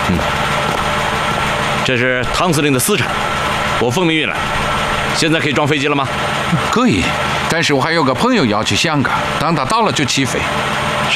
这是汤司令的私产，我奉命运来。现在可以装飞机了吗？ 可以，但是我还有个朋友要去香港，等他到了就起飞。